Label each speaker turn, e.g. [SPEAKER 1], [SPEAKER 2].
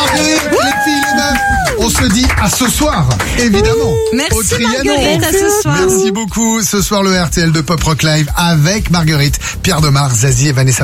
[SPEAKER 1] Marguerite, les filles, les meufs. On se dit à ce soir, évidemment.
[SPEAKER 2] Merci
[SPEAKER 1] au Trianon.
[SPEAKER 2] Marguerite, à ce soir.
[SPEAKER 1] Merci beaucoup. Ce soir, le RTL de Pop Rock Live avec Marguerite, Pierre Demar, Zazie et Vanessa.